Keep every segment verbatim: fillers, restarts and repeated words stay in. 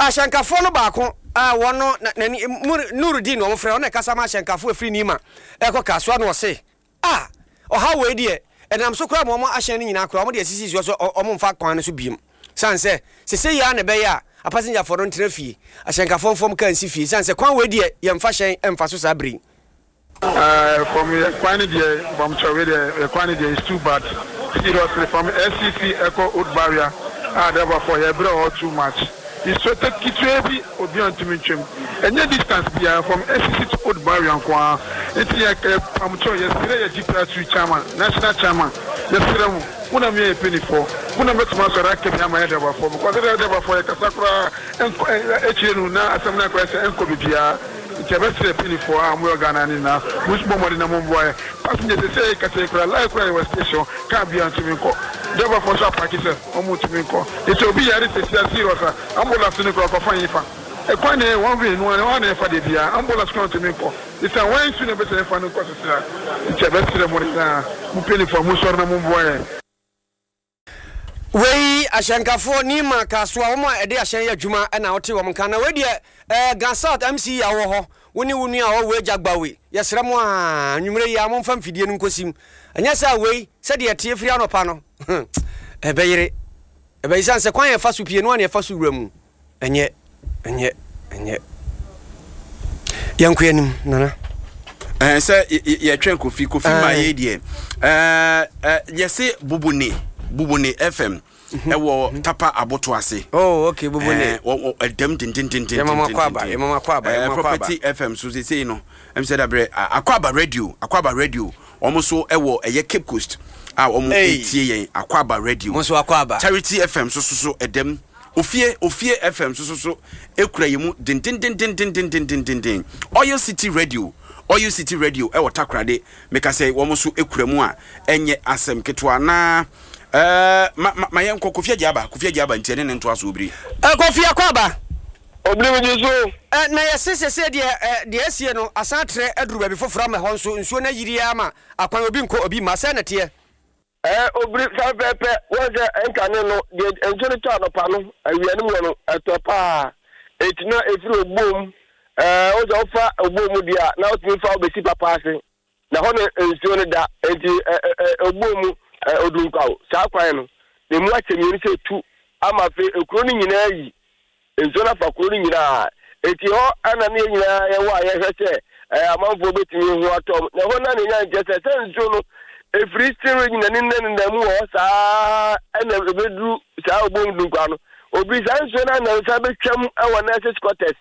ashankafo no baako a wono Nurudin no mfrɛ no kasa ma ashankafo afiri nima eko kasoa no se ah oha we die enam so kra mo mo ahyan ni nyina kra mo de asisi so omo mfa kwan no so biem sanse se se ya na be ya a passenger for no ntena fie ashankafo fom kan si fie sanse kwan we die ye mfa hyen emfa so sa brin uh from kwan die bam chowe die kwan die is too bad seriously from S C C Echo Old Barrier ah therefore for here bro too much. It's so that Kitrebi or beyond to mention. And your distance here from S C C to Old Barrier and Qua. It's like a Pamcho, yesterday, a G P S chairman, national chairman. Yesterday, one of me a penny for. One of the most active Yama ever for. Because they ever for a Casacra and Echina, Asana Cressa and Kobia. It's a best penny for our Morganina, which more than a boy. Passengers say Casacra, like railway station, can't be on Timinko. Never for some Pakistan, almost Timinko. It will be a serious. I'm going to have to go for fine. A quite one way, one for the year. I'm going to to me for. It's a way to never say for no cost. It's a best ceremony. Who penny for Mussorna Mumboy. Wey ashankafo ni ma kaswa omo ede ahyan ya dwuma na wote wo mka na we de eh Gansat M C ya wo ho woni wonu a wo we jagba we yesra mo a nwumre ya mo mfa mfidie no nkosim anya sa we se de tie firi anopa no e be yire e be isan se kwan ye fa so pie no na ye fa so wuramu enye enye enye yanku yanim nana eh se ye twen kofi kofi ma ye de eh eh yesi bubuni Bubuni F M ewo tapa aboto ase. Oh okay Bubuni. Eh edem tin tin tin tin. Ya mama kwaba, ya mama kwaba, ya mama kwaba. Property F M so say say no. Em say that bre Akwaba radio, Akwaba radio. Omo so ewo eye Cape Coast. Ah omo etie yen Akwaba radio. Mo so Akwaba. Charity F M so so so edem. Ofie Ofie F M so so so ekura yemu tin tin tin tin tin tin tin tin tin. Oil City radio. Oil City radio ewo takrade. Make say omo so ekura mu a enye asem ketwa na Eh ma ma yenko Kofi Jaba Kofi Jaba ntene ne nto aso obri eh Kofi Akwaba Obri wujuso eh na yesese se de de asie no asantre aduru ba bi fofora ma ho nso nsuo na yiri ama akwan obi nko obi ma se na te eh obri fa pepe wo je enkane no de enjori to anopa no awia ne mo no etopa etina efiri ogbom eh o je ofa ogbom dia na o timi fa obesi papa ase na ho ne nsuo ne da enti ogbom odunkawo saa kwan no de mu achemi se tu ama fe ekuro ni nyina yi enzo na fa kuro ni nyina eti ho ana ne nyina ye wa ye hwete amanfo betimi hu atom na ho na ne nya nje se enzo no efri still nyina ni nne na mu ho saa ana bedu saa obom dunkwa no obi saa enzo na na sa betwam ewo na se scotters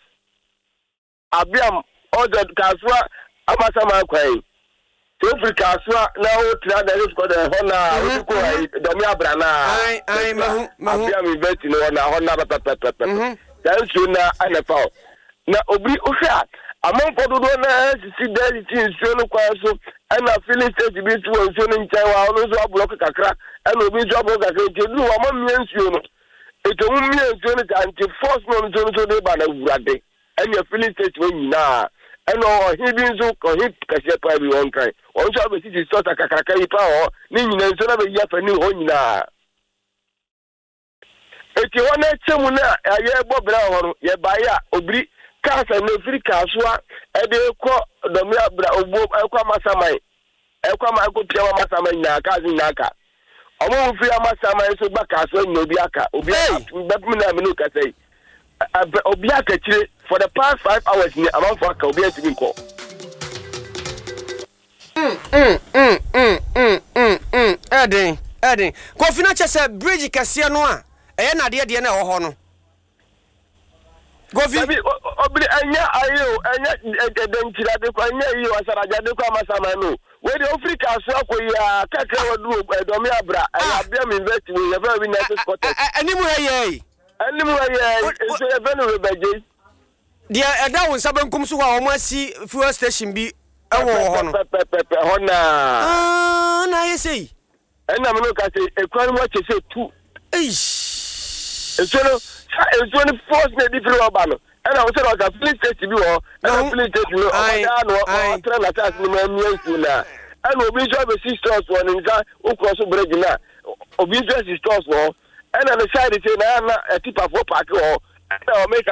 abiam odo kaswa amasa ma kwan Africa so na o tra da is ko da hona o ko ai do mi abrana ai ai mahu mahu abia mi bet no na hona papa papa dan so na anafa na obi o hwa amon fodo do na si da si so no kwa so ana feeling stage bi tu o so no nchai wa no so block kakra ana obi jo block kakra je du wa mo mi nsuo no eto mu mi nsuo no anti force no so so de ba na wurade ana feeling stage wo nyina eno he bi nso ko he kase pa bi won kan on so be si sort akakraka yi pa ho ni nyina nso na be ya fa ni ho nyina eti wona chemu na aye bobra ho ye ba ya obri kasa na firi kaswa e de ko do mi abra ogbo e kwa masamai e kwa ma ko pia masamai na kazi na aka omo firi masamai so gba kaswa ni obi aka obi aka be na me no kasai obi aka chire for the past five hours ni amount for aka obi ati nko mm mm mm mm mm mm mm edin edin Kofi na chese bridge kase no a eye na de de na ho ho no Kofi obri anya ayo anya edentira de kwa anya yi wasaraja de kwa masama no we de Africa so akoya kakra wadu edomi abra abia mi invest we ye very nice spot ani mu heye ani mu heye so ye benu rebeje dia eda won sabankum so wa o asi fuel station bi ewo ho no pepepe ho na ah na yesi ena me no ka se ekwan mo chese tu eish eso no eso no force na different oba no ena wo se no ka police station bi wo ena police station no oba no o tra na tax no ma miensu na ena obi jo be six stores wo nza o cross bridge na obi jo six stores wo ena the side say na na tipa for park wo ena o make